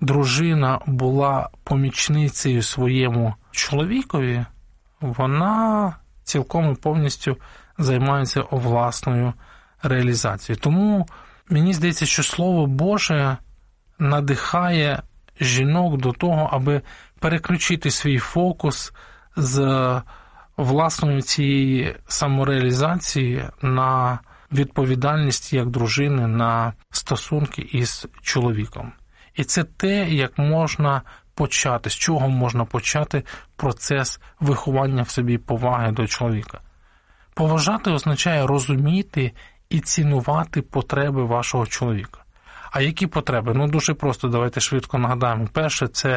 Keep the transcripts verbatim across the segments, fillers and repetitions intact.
дружина була помічницею своєму чоловікові, вона цілком і повністю займається власною реалізацією. Тому мені здається, що Слово Боже надихає жінок до того, аби переключити свій фокус з власної цієї самореалізації на відповідальність як дружини, на стосунки із чоловіком. І це те, як можна почати, з чого можна почати процес виховання в собі поваги до чоловіка. Поважати означає розуміти і цінувати потреби вашого чоловіка. А які потреби? Ну, дуже просто, давайте швидко нагадаємо. Перше, це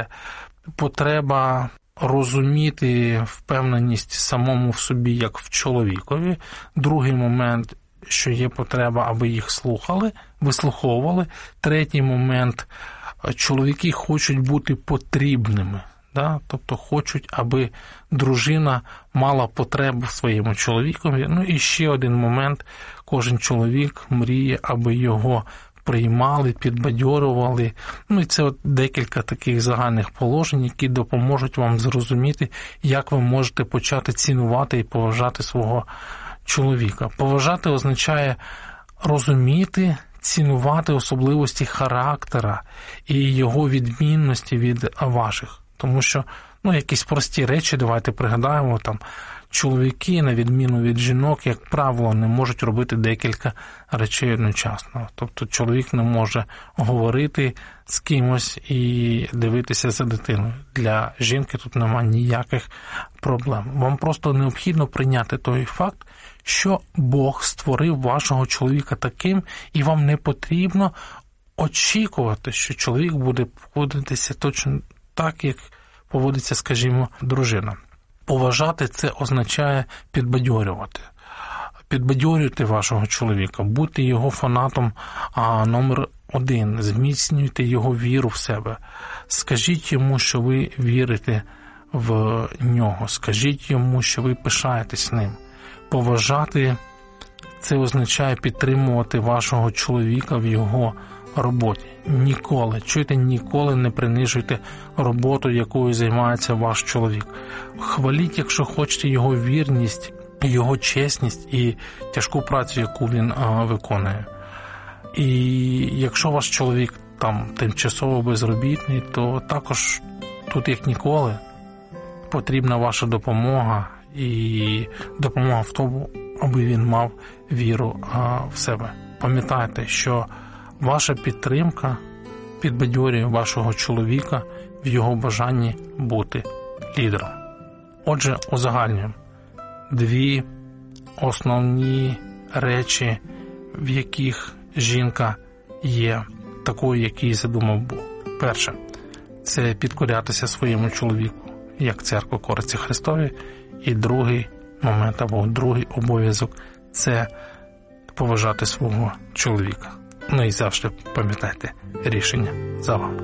потреба розуміти впевненість самому в собі, як в чоловікові. Другий момент, що є потреба, аби їх слухали, вислуховували. Третій момент, чоловіки хочуть бути потрібними. Да? Тобто хочуть, аби дружина мала потребу в своєму чоловікові. Ну і ще один момент, кожен чоловік мріє, аби його приймали, підбадьорювали. Ну і це от декілька таких загальних положень, які допоможуть вам зрозуміти, як ви можете почати цінувати і поважати свого чоловіка. Поважати означає розуміти, цінувати особливості характера і його відмінності від ваших. Тому що, ну, якісь прості речі, давайте пригадаємо, там, чоловіки, на відміну від жінок, як правило, не можуть робити декілька речей одночасно. Тобто чоловік не може говорити з кимось і дивитися за дитиною. Для жінки тут немає ніяких проблем. Вам просто необхідно прийняти той факт, що Бог створив вашого чоловіка таким, і вам не потрібно очікувати, що чоловік буде поводитися точно так, як поводиться, скажімо, дружина. Поважати – це означає підбадьорювати. Підбадьорюйте вашого чоловіка, будьте його фанатом а, номер один, зміцнюйте його віру в себе. Скажіть йому, що ви вірите в нього, скажіть йому, що ви пишаєтесь ним. Поважати – це означає підтримувати вашого чоловіка в його роботі. Ніколи, чуєте, ніколи не принижуйте роботу, якою займається ваш чоловік. Хваліть, якщо хочете, його вірність, його чесність і тяжку працю, яку він а, виконує. І якщо ваш чоловік там тимчасово безробітний, то також тут, як ніколи, потрібна ваша допомога і допомога в тому, аби він мав віру а, в себе. Пам'ятайте, що ваша підтримка підбадьорює вашого чоловіка в його бажанні бути лідером. Отже, узагальнюємо дві основні речі, в яких жінка є такою, який задумав Бог. Перше – це підкорятися своєму чоловіку, як церква кориться Христові. І другий момент, або другий обов'язок – це поважати свого чоловіка. Ну і завжди пам'ятайте, рішення за вами.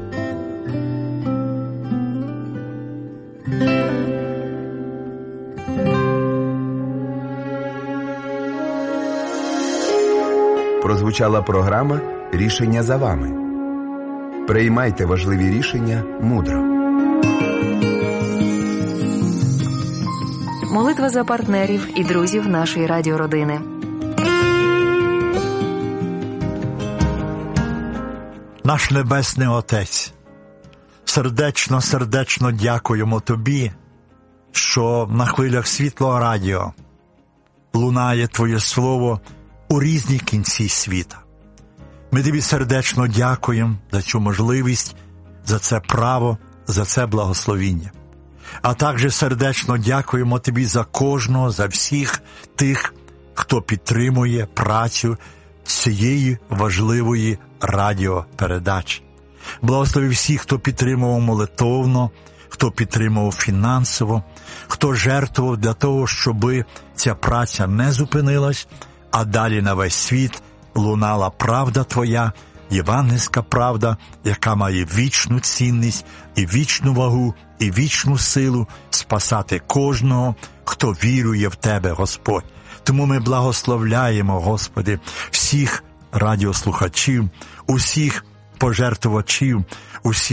Прозвучала програма «Рішення за вами». Приймайте важливі рішення мудро. Молитва за партнерів і друзів нашої радіородини. Наш Небесний Отець, сердечно-сердечно дякуємо Тобі, що на хвилях Світлого Радіо лунає Твоє Слово у різні кінці світа. Ми Тобі сердечно дякуємо за цю можливість, за це право, за це благословіння. А також сердечно дякуємо Тобі за кожного, за всіх тих, хто підтримує працю цієї важливої радіопередачі. Благослови всіх, хто підтримував молитовно, хто підтримував фінансово, хто жертвував для того, щоб ця праця не зупинилась, а далі на весь світ лунала правда Твоя, євангельська правда, яка має вічну цінність і вічну вагу, і вічну силу спасати кожного, хто вірує в Тебе, Господь. Тому ми благословляємо, Господи, всіх радіослухачів, усіх пожертвувачів, усіх